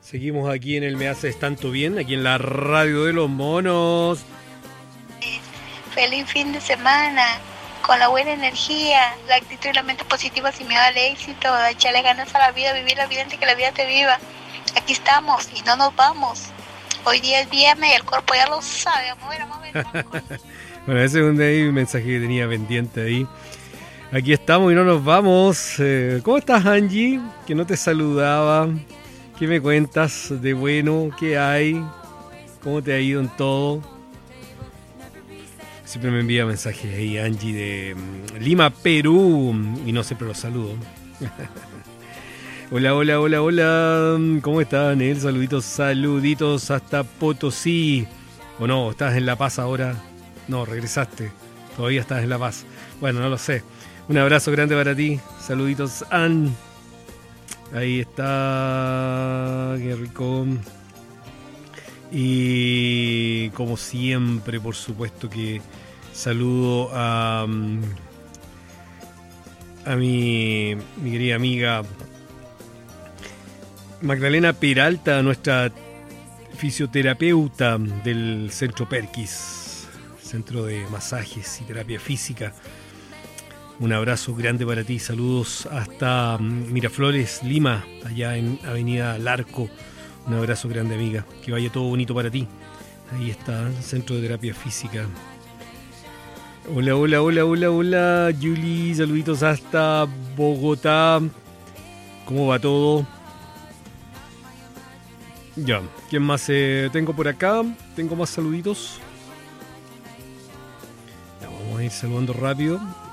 Seguimos aquí en el Me Haces Tanto Bien, aquí en la radio de los monos. Feliz fin de semana, con la buena energía, la actitud y la mente positiva sin miedo al éxito, echarle ganas a la vida, vivir la vida antes que la vida te viva. Aquí estamos y no nos vamos. Hoy día es viernes y el cuerpo ya lo sabe. Vamos a ver. Bueno, ese es un mensaje que tenía pendiente ahí. Aquí estamos y no nos vamos. ¿Cómo estás, Angie? Que no te saludaba. ¿Qué me cuentas de bueno? ¿Qué hay? ¿Cómo te ha ido en todo? Siempre me envía mensajes ahí, Angie, de Lima, Perú. Y no siempre los saludo. Hola, hola, hola, hola. ¿Cómo estás, Nel? Saluditos hasta Potosí. ¿O no? ¿Estás en La Paz ahora? No, regresaste. Todavía estás en La Paz. Bueno, no lo sé. Un abrazo grande para ti. Saluditos, Ann. Ahí está. Qué rico. Y como siempre, por supuesto que saludo a mi querida amiga Magdalena Peralta, nuestra fisioterapeuta del Centro Perkis, Centro de Masajes y Terapia Física. Un abrazo grande para ti, saludos hasta Miraflores, Lima, allá en Avenida Larco. Un abrazo grande, amiga, que vaya todo bonito para ti. Ahí está, Centro de Terapia Física. Hola, hola, hola, hola, hola, Julie, saluditos hasta Bogotá. ¿Cómo va todo? Ya, ¿quién más tengo por acá? Tengo más saluditos. Ya, vamos a ir saludando rápido.